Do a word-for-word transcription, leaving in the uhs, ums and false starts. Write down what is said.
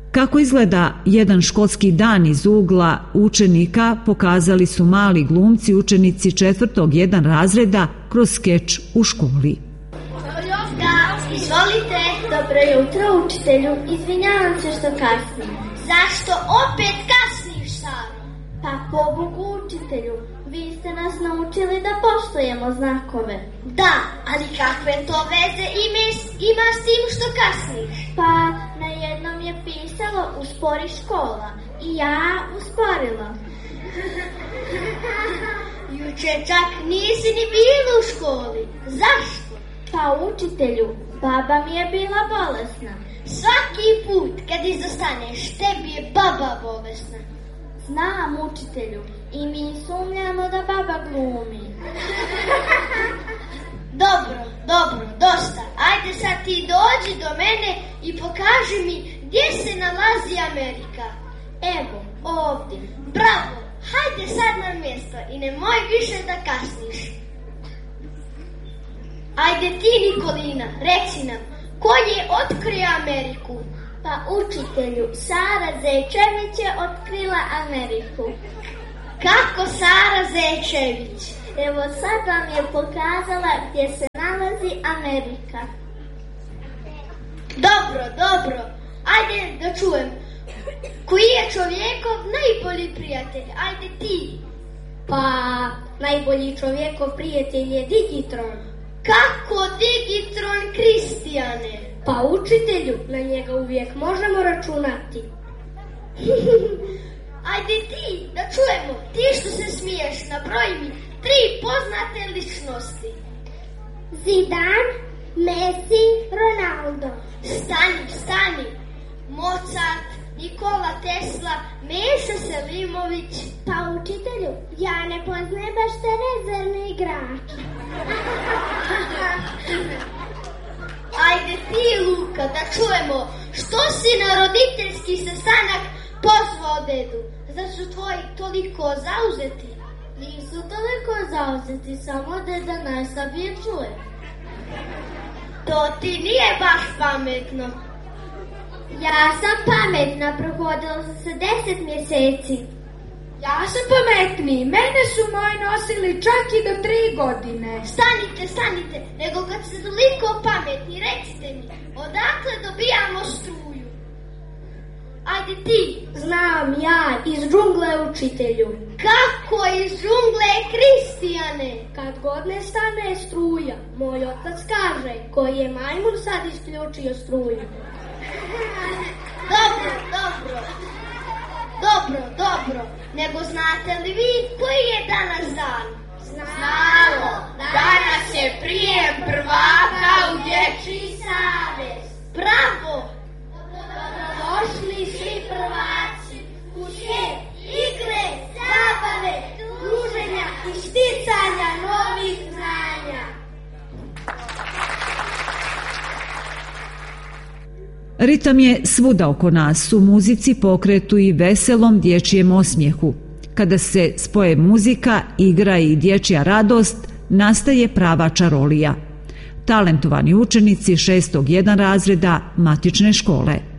Kako izgleda jedan školski dan iz ugla učenika pokazali su mali glumci učenici četvrtog jedan razreda kroz skeč u školi. Da, izvolite. Dobro jutro, učitelju. Izvinjavam se što kasnim. Zašto opet kasniš, Saro? Pa pobogu, učitelju. Vi ste nas naučili da poštujemo znakove. Da, ali kakve to veze ima s tim što kasniš? Pa na jednom je pisalo uspori škola i ja usporila. Juče čak nisi ni bila u školi. Zašto? Pa učitelju, baba mi je bila bolesna. Svaki put kad izostaneš, tebi je baba bolesna. Znam, učitelju, i mi sumnjamo da baba glumi. Dobro, dobro, dosta. Ajde sad ti dođi do mene i pokaži mi gdje se nalazi Amerika. Evo, ovdje. Bravo, hajde sad na mjesto i nemoj više da kasniš. Ajde ti, Nikolina, reci nam, ko je otkrio Ameriku? Pa učitelju, Sara Zečević je otkrila Ameriku. Kako Sara Zečević? Evo sad vam je pokazala gdje se nalazi Amerika. Dobro, dobro, ajde da čujem. Koji je čovjekov najbolji prijatelj? Ajde ti. Pa, najbolji čovjekov prijatelj je Digitron. Kako Digitron, Kristijane? Pa učitelju, na njega uvijek možemo računati. Ajde ti, da čujemo, ti što se smiješ, nabroj mi tri poznate ličnosti. Zidan, Messi, Ronaldo. Stani, stani. Mozart, Nikola Tesla, Meša Selimović. Pa učitelju, ja ne poznajem baš te rezervne igrače. Ajde ti, Luka, da čujemo, što si na roditeljski sastanak pozvao dedu? Zar su tvoji toliko zauzeti? Nisu toliko zauzeti, samo deda najslabije čuje. To ti nije baš pametno. Ja sam pametna, prohodila sam se deset mjeseci. Ja sam pametniji, mene su moji nosili čak i do tri godine. Stanite, stanite, nego kad ste toliko pametni, recite mi, odakle dobijamo struju? Ajde ti. Znam ja, iz džungle učitelju. Kako iz džungle, Kristijane? Kad god ne stane struja, moj otac kaže, koji je majmun sad isključio struju. Dobro, dobro. Dobro, dobro. Nego znate li vi koji je danas dan? Znamo. Danas je prijem prvaka u dječji savez. Bravo. Došli svi prvaci u svijet igre, zabave, druženja i sticanja novih znanja. Ritam je svuda oko nas, u muzici, pokretu i veselom dječjem osmijehu. Kada se spoje muzika, igra i dječja radost, nastaje prava čarolija. Talentovani učenici šestog jedan razreda matične škole.